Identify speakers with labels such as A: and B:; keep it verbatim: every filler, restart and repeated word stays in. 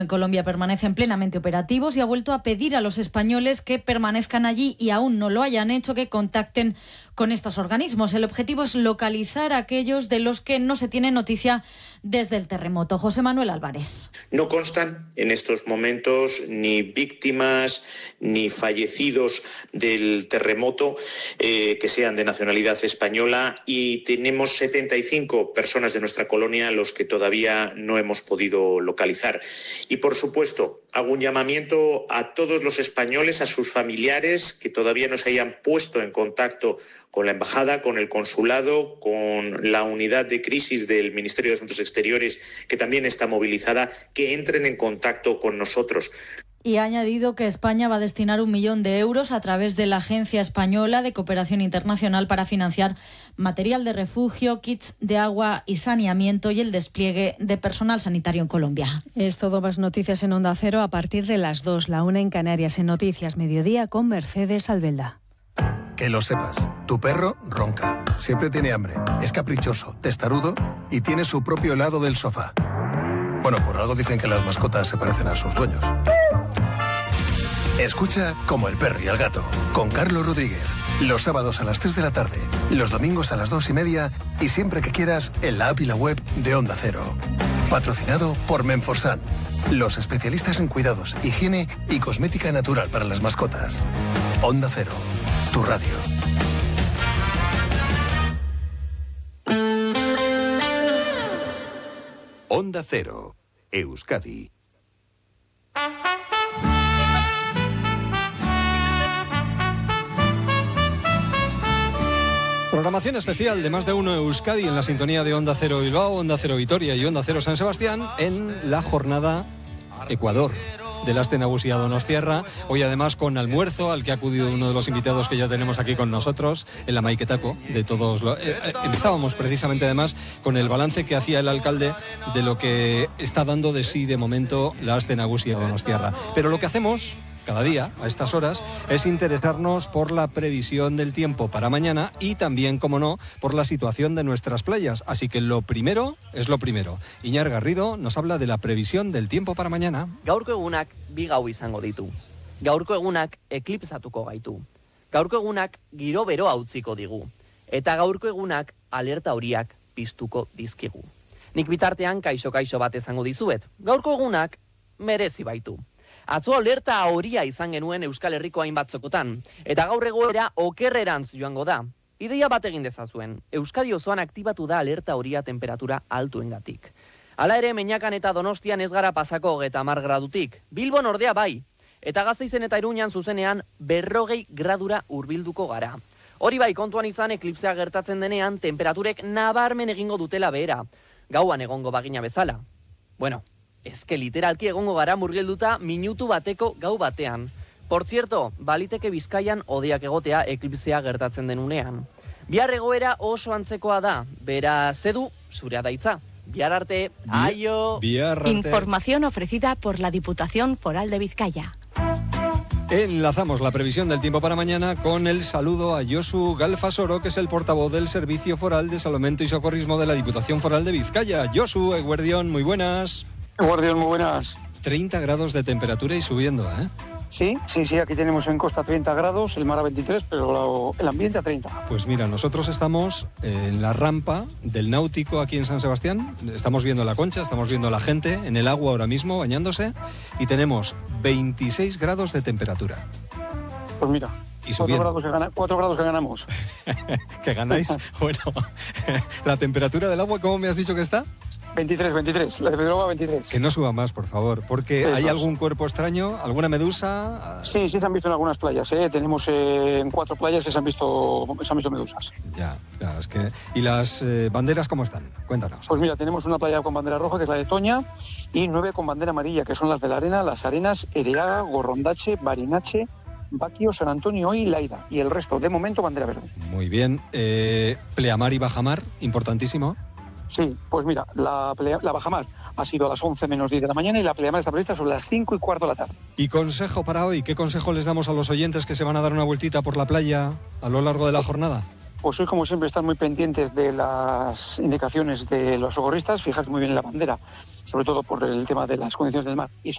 A: En Colombia permanecen plenamente operativos y ha vuelto a pedir a los españoles que permanezcan allí y aún no lo hayan hecho que contacten con estos organismos. El objetivo es localizar a aquellos de los que no se tiene noticia desde el terremoto. José Manuel Álvarez.
B: No constan en estos momentos ni víctimas ni fallecidos del terremoto eh, que sean de nacionalidad española, y tenemos setenta y cinco personas de nuestra colonia a los que todavía no hemos podido localizar. Y por supuesto, hago un llamamiento a todos los españoles, a sus familiares que todavía no se hayan puesto en contacto con la embajada, con el consulado, con la unidad de crisis del Ministerio de Asuntos Exteriores, que también está movilizada, que entren en contacto con nosotros.
A: Y ha añadido que España va a destinar un millón de euros a través de la Agencia Española de Cooperación Internacional para financiar material de refugio, kits de agua y saneamiento y el despliegue de personal sanitario en Colombia.
C: Es todo, más noticias en Onda Cero a partir de las dos, la una en Canarias, en Noticias Mediodía con Mercedes Albelda.
D: Que lo sepas, tu perro ronca, siempre tiene hambre, es caprichoso, testarudo y tiene su propio helado del sofá. Bueno, por algo dicen que las mascotas se parecen a sus dueños. Escucha Como el perro y el gato, con Carlos Rodríguez, los sábados a las tres de la tarde, los domingos a las dos y media y siempre que quieras en la app y la web de Onda Cero. Patrocinado por Menforsan, los especialistas en cuidados, higiene y cosmética natural para las mascotas. Onda Cero, tu radio.
E: Onda Cero, Euskadi.
F: Programación especial de Más de Uno Euskadi en la sintonía de Onda Cero Bilbao, Onda Cero Vitoria y Onda Cero San Sebastián en la jornada Ecuador del Aste Nagusia Donostiarra. Hoy además con almuerzo al que ha acudido uno de los invitados que ya tenemos aquí con nosotros, el Amaiketako de todos los... Eh, eh, empezábamos precisamente además con el balance que hacía el alcalde de lo que está dando de sí de momento la Aste Nagusia Donostiarra. Pero lo que hacemos cada día, a estas horas, es interesarnos por la previsión del tiempo para mañana y también, como no, por la situación de nuestras playas. Así que lo primero es lo primero. Iñar Garrido nos habla de la previsión del tiempo para mañana.
G: Gaurko egunak bi gau izango ditu. Gaurko egunak eklipsatuko gaitu. Gaurko egunak giro beroa utziko digu. Eta gaurko egunak alerta horiak piztuko dizkigu. Nik bitartean kaixo-kaixo bat izango dizuet. Gaurko egunak merezi baitu. Atzo alerta horia izan genuen Euskal Herriko hainbat txokotan, eta gaur egoera okerrerantz joango da. Ideia bat egin dezazuen, Euskadi osoan aktibatu da alerta horia temperatura altuengatik. Hala ere, Meñakan eta Donostian ez gara pasako hogeita hamar gradutik, Bilbon ordea bai, eta Gasteizen eta Iruñan zuzenean berrogei gradura hurbilduko gara. Hori bai, kontuan izan eklipsea gertatzen denean, temperaturek nabarmen egingo dutela behera, gauan egongo bagina bezala. Bueno, ez que literalki egongo gara murgilduta minutu bateko gau batean. Por cierto, baliteke Bizkaian hodeak egotea eklipsea gertatzen denunean. Bihar egoera oso antzekoa da, bera zedu, zurea daitza. Bihar arte, aio!
F: Bihar arte.
H: Información ofrecida por la Diputación Foral de Vizcaya.
F: Enlazamos la previsión del tiempo para mañana con el saludo a Josu Galfasoro, que es el portavoz del Servicio Foral de Salvamento y Socorrismo de la Diputación Foral de Vizcaya. Josu, eguerdión, muy buenas.
I: Guardián, muy buenas.
F: treinta grados de temperatura y subiendo, ¿eh?
I: Sí, sí, sí, aquí tenemos en costa treinta grados, el mar a veintitrés, pero el ambiente a treinta.
F: Pues mira, nosotros estamos en la rampa del Náutico aquí en San Sebastián, estamos viendo la Concha, estamos viendo a la gente en el agua ahora mismo bañándose y tenemos veintiséis grados de temperatura.
I: Pues mira,
F: y
I: cuatro grados, que gana, cuatro grados que ganamos.
F: ¿Que ganáis? Bueno, la temperatura del agua, ¿cómo me has dicho que está?
I: veintitrés, veintitrés, la temperatura veintitrés.
F: Que no suba más, por favor, porque
I: sí,
F: ¿hay
I: más.
F: algún cuerpo extraño? ¿Alguna medusa?
I: Sí, sí se han visto en algunas playas, ¿eh? Tenemos eh, en cuatro playas que se han visto, se han visto medusas.
F: Ya, ya, es que... ¿Y las eh, banderas cómo están? Cuéntanos.
I: Pues mira, tenemos una playa con bandera roja, que es la de Toña, y nueve con bandera amarilla, que son las de la Arena, Las Arenas, Ereaga, Gorrondache, Barinache, Baquio, San Antonio y Laida. Y el resto, de momento, bandera verde.
F: Muy bien. Eh, pleamar y bajamar, importantísimo.
I: Sí, pues mira, la, plea, la bajamar ha sido a las once menos diez de la mañana y la pleamar está prevista sobre las cinco y cuarto de la tarde.
F: ¿Y consejo para hoy? ¿Qué consejo les damos a los oyentes que se van a dar una vueltita por la playa a lo largo de la jornada?
I: Pues hoy, como siempre, están muy pendientes de las indicaciones de los socorristas, fijarse muy bien en la bandera, sobre todo por el tema de las condiciones del mar y sobre